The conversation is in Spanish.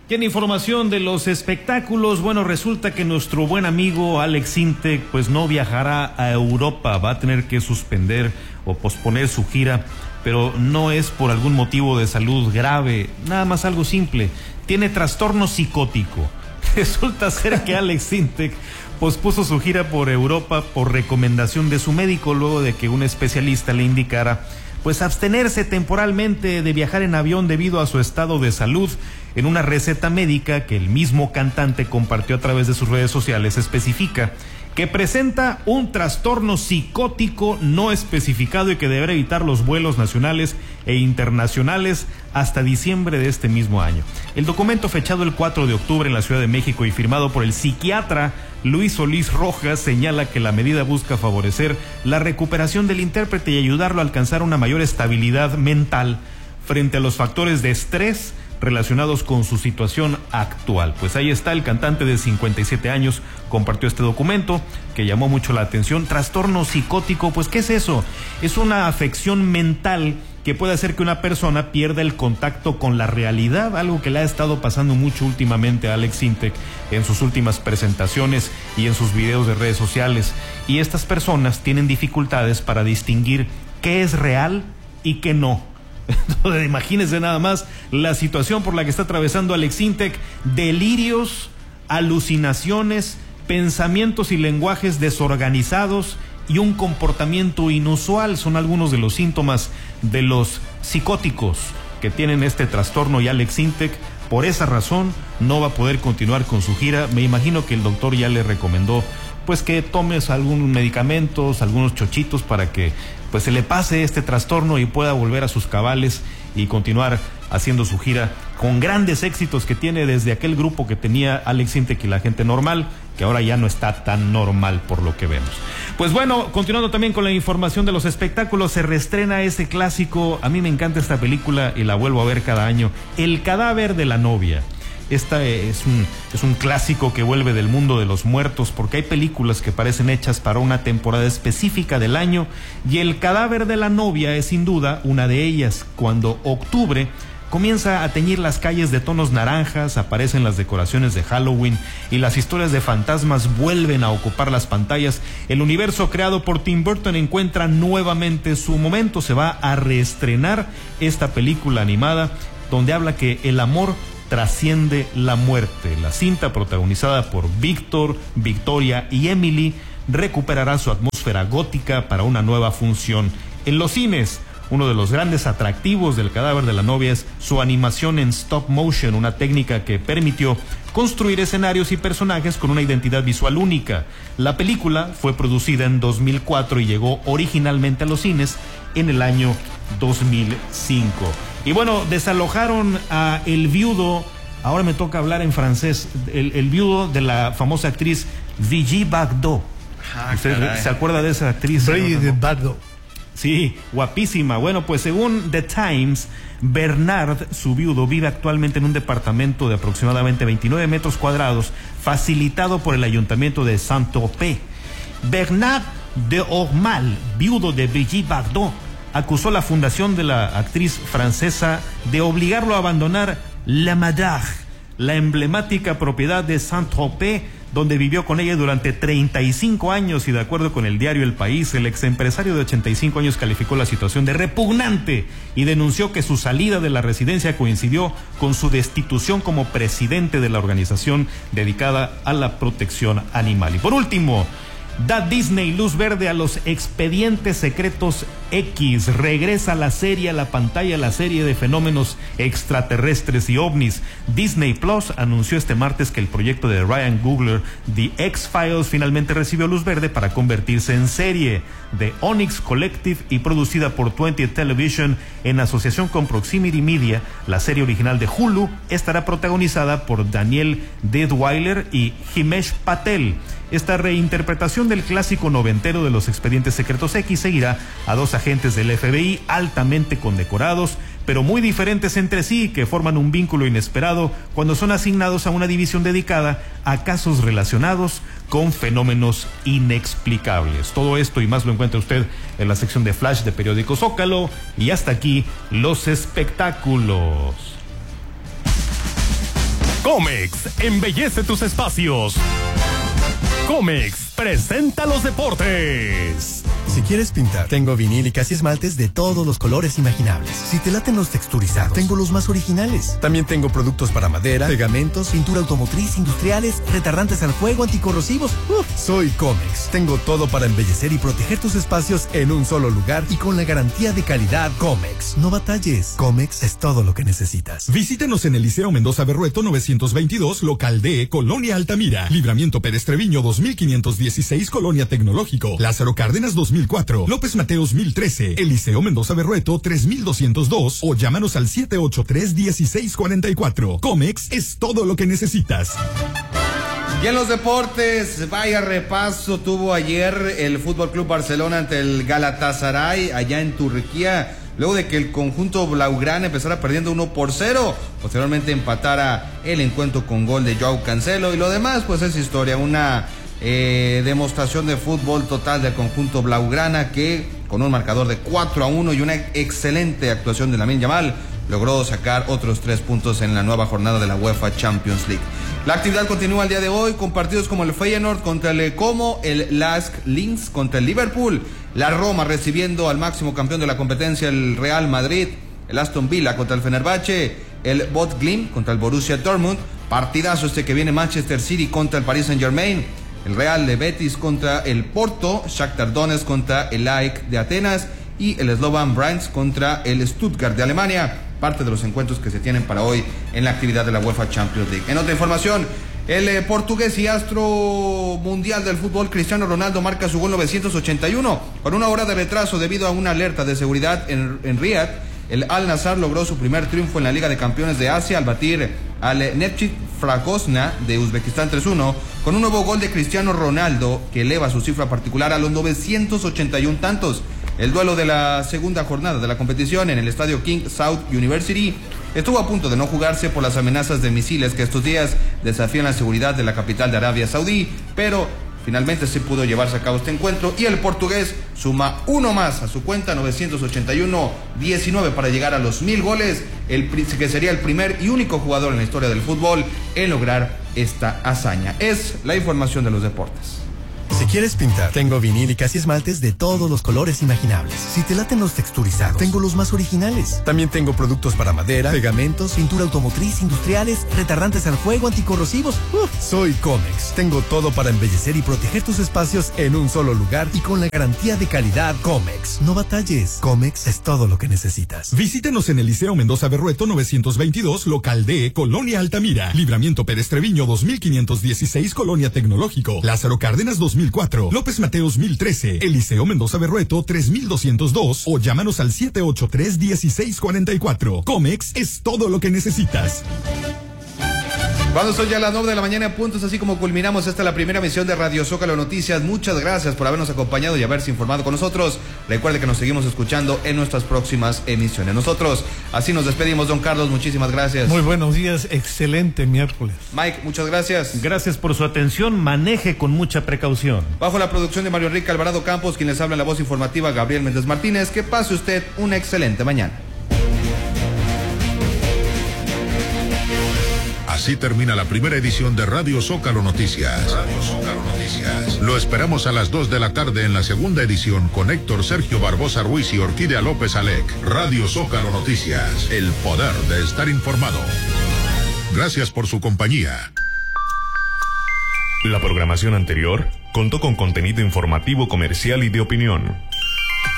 Tiene información de los espectáculos. Bueno, resulta que nuestro buen amigo Alex Sintek pues no viajará a Europa, va a tener que suspender o posponer su gira, pero no es por algún motivo de salud grave, nada más algo simple, tiene trastorno psicótico. Resulta ser que Alex Sintek pospuso su gira por Europa por recomendación de su médico luego de que un especialista le indicara pues abstenerse temporalmente de viajar en avión debido a su estado de salud. En una receta médica que el mismo cantante compartió a través de sus redes sociales especifica que presenta un trastorno psicótico no especificado y que deberá evitar los vuelos nacionales e internacionales hasta diciembre de este mismo año. El documento, fechado el 4 de octubre en la Ciudad de México y firmado por el psiquiatra Luis Solís Rojas, señala que la medida busca favorecer la recuperación del intérprete y ayudarlo a alcanzar una mayor estabilidad mental frente a los factores de estrés relacionados con su situación actual. Pues ahí está, el cantante de 57 años compartió este documento que llamó mucho la atención. Trastorno psicótico, pues ¿qué es eso? Es una afección mental que puede hacer que una persona pierda el contacto con la realidad, algo que le ha estado pasando mucho últimamente a Alex Sintek en sus últimas presentaciones y en sus videos de redes sociales. Y estas personas tienen dificultades para distinguir qué es real y qué no. Entonces, imagínense nada más la situación por la que está atravesando Alex Sintek: delirios, alucinaciones, pensamientos y lenguajes desorganizados y un comportamiento inusual son algunos de los síntomas de los psicóticos que tienen este trastorno, y Alex Sintek por esa razón no va a poder continuar con su gira. Me imagino que el doctor ya le recomendó pues que tomes algunos medicamentos, algunos chochitos para que pues se le pase este trastorno y pueda volver a sus cabales y continuar haciendo su gira con grandes éxitos que tiene desde aquel grupo que tenía Alex Sintek y la gente normal, que ahora ya no está tan normal por lo que vemos. Pues bueno, continuando también con la información de los espectáculos, se reestrena ese clásico, a mí me encanta esta película y la vuelvo a ver cada año, El cadáver de la novia. Esta es un clásico que vuelve del mundo de los muertos, porque hay películas que parecen hechas para una temporada específica del año, y El cadáver de la novia es sin duda una de ellas. Cuando octubre comienza a teñir las calles de tonos naranjas, aparecen las decoraciones de Halloween y las historias de fantasmas vuelven a ocupar las pantallas, el universo creado por Tim Burton encuentra nuevamente su momento. Se va a reestrenar esta película animada donde habla que el amor trasciende la muerte. La cinta, protagonizada por Víctor, Victoria y Emily, recuperará su atmósfera gótica para una nueva función en los cines. Uno de los grandes atractivos del cadáver de la novia es su animación en stop motion, una técnica que permitió construir escenarios y personajes con una identidad visual única. La película fue producida en 2004 y llegó originalmente a los cines en el año 2005. Y bueno, desalojaron a el viudo, ahora me toca hablar en francés, el viudo de la famosa actriz Brigitte Bardot. ¿Usted se acuerda de esa actriz? Brigitte Bardot. Sí, guapísima. Bueno, pues según The Times, Bernard, su viudo, vive actualmente en un departamento de aproximadamente 29 metros cuadrados, facilitado por el ayuntamiento de Saint-Tropez. Bernard de Ormal, viudo de Brigitte Bardot, acusó a la fundación de la actriz francesa de obligarlo a abandonar La Madère, la emblemática propiedad de Saint-Tropez, donde vivió con ella durante 35 años, y de acuerdo con el diario El País, el exempresario de 85 años calificó la situación de repugnante y denunció que su salida de la residencia coincidió con su destitución como presidente de la organización dedicada a la protección animal. Y por último, da Disney luz verde a los Expedientes Secretos X. Regresa la serie a la pantalla, la serie de fenómenos extraterrestres y ovnis. Disney Plus anunció este martes que el proyecto de Ryan Coogler, The X-Files, finalmente recibió luz verde para convertirse en serie. The Onyx Collective y producida por 20th Television en asociación con Proximity Media, la serie original de Hulu estará protagonizada por Daniel Deadwyler y Himesh Patel. Esta reinterpretación del clásico noventero de los Expedientes Secretos X seguirá a dos agentes del FBI altamente condecorados, pero muy diferentes entre sí, que forman un vínculo inesperado cuando son asignados a una división dedicada a casos relacionados con fenómenos inexplicables. Todo esto y más lo encuentra usted en la sección de Flash de Periódico Zócalo, y hasta aquí los espectáculos. Comex, embellece tus espacios. Comex, presenta los deportes. Si quieres pintar, tengo vinílicas y esmaltes de todos los colores imaginables. Si te laten los texturizados, tengo los más originales. También tengo productos para madera, pegamentos, pintura automotriz, industriales, retardantes al fuego, anticorrosivos. Soy Comex. Tengo todo para embellecer y proteger tus espacios en un solo lugar y con la garantía de calidad Comex. No batalles. Comex es todo lo que necesitas. Visítenos en el Liceo Mendoza Berrueto 922, local D, Colonia Altamira. Libramiento Pérez Treviño 2516, Colonia Tecnológico. Lázaro Cárdenas 2004. López Mateos 1013. Eliseo Mendoza Berrueto 3202 o llámanos al 783-1644. Comex es todo lo que necesitas. Y en los deportes, vaya repaso tuvo ayer el Fútbol Club Barcelona ante el Galatasaray allá en Turquía, luego de que el conjunto blaugrana empezara perdiendo 1-0, posteriormente empatara el encuentro con gol de Joao Cancelo, y lo demás pues es historia, una demostración de fútbol total del conjunto blaugrana que con un marcador de 4-1 y una excelente actuación de Lamine Yamal logró sacar otros 3 puntos en la nueva jornada de la UEFA Champions League. La actividad continúa el día de hoy con partidos como el Feyenoord contra el Como, el Lask Linz contra el Liverpool, la Roma recibiendo al máximo campeón de la competencia, el Real Madrid, el Aston Villa contra el Fenerbahce, el Bochum contra el Borussia Dortmund, partidazo que viene Manchester City contra el Paris Saint-Germain, el Real de Betis contra el Porto, Shakhtar Donetsk contra el AEK de Atenas y el Slovan Brugge contra el Stuttgart de Alemania. Parte de los encuentros que se tienen para hoy en la actividad de la UEFA Champions League. En otra información, el portugués y astro mundial del fútbol Cristiano Ronaldo marca su gol 981 con una hora de retraso debido a una alerta de seguridad en Riyadh. El Al Nassr logró su primer triunfo en la Liga de Campeones de Asia al batir al Nefchit Fragosna de Uzbekistán 3-1 con un nuevo gol de Cristiano Ronaldo que eleva su cifra particular a los 981 tantos. El duelo de la segunda jornada de la competición en el estadio King Saud University estuvo a punto de no jugarse por las amenazas de misiles que estos días desafían la seguridad de la capital de Arabia Saudí, pero finalmente se pudo llevarse a cabo este encuentro y el portugués suma uno más a su cuenta, 981-19 para llegar a los 1000 goles, que sería el primer y único jugador en la historia del fútbol en lograr esta hazaña. Es la información de los deportes. Si quieres pintar, tengo vinílicas y esmaltes de todos los colores imaginables. Si te laten los texturizados, tengo los más originales. También tengo productos para madera, pegamentos, pintura automotriz, industriales, retardantes al fuego, anticorrosivos. Soy Comex. Tengo todo para embellecer y proteger tus espacios en un solo lugar y con la garantía de calidad Comex. No batalles. Comex es todo lo que necesitas. Visítenos en el Liceo Mendoza Berrueto 922, local D, Colonia Altamira. Libramiento Pérez Treviño 2516, Colonia Tecnológico. Lázaro Cárdenas 2004. López Mateos 1013. Eliseo Mendoza Berrueto 3202 o llámanos al 783-1644. Comex es todo lo que necesitas. Cuando son ya las 9 de la mañana, puntos, así como culminamos la primera emisión de Radio Zócalo Noticias. Muchas gracias por habernos acompañado y haberse informado con nosotros. Recuerde que nos seguimos escuchando en nuestras próximas emisiones. Nosotros así nos despedimos, don Carlos, muchísimas gracias. Muy buenos días, excelente miércoles. Mike, muchas gracias. Gracias por su atención, maneje con mucha precaución. Bajo la producción de Mario Enrique Alvarado Campos, quien les habla en la voz informativa, Gabriel Méndez Martínez, que pase usted una excelente mañana. Así termina la primera edición de Radio Zócalo Noticias. Radio Zócalo Noticias. Lo esperamos a las 2 de la tarde en la segunda edición con Héctor Sergio Barbosa Ruiz y Orquídea López Alec. Radio Zócalo Noticias. El poder de estar informado. Gracias por su compañía. La programación anterior contó con contenido informativo, comercial y de opinión.